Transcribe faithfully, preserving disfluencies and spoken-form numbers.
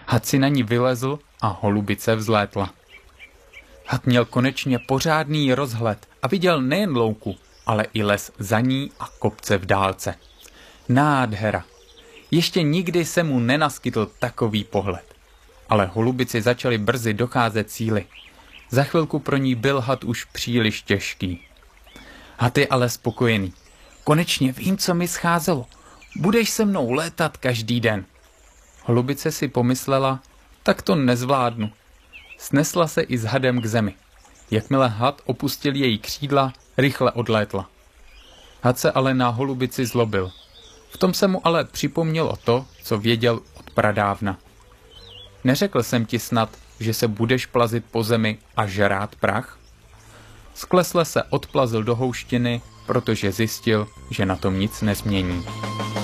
Had si na ní vylezl a holubice vzlétla. Had měl konečně pořádný rozhled a viděl nejen louku, ale i les za ní a kopce v dálce. Nádhera. Ještě nikdy se mu nenaskytl takový pohled. Ale holubici začaly brzy docházet síly. Za chvilku pro ní byl had už příliš těžký. Had je ale spokojený. Konečně vím, co mi scházelo. Budeš se mnou létat každý den. Holubice si pomyslela, tak to nezvládnu. Snesla se i s hadem k zemi. Jakmile had opustil její křídla, rychle odlétla. Had se ale na holubici zlobil. V tom se mu ale připomnělo to, co věděl od pradávna. Neřekl jsem ti snad, že se budeš plazit po zemi a žrát prach? Sklesle se odplazil do houštiny, protože zjistil, že na tom nic nezmění.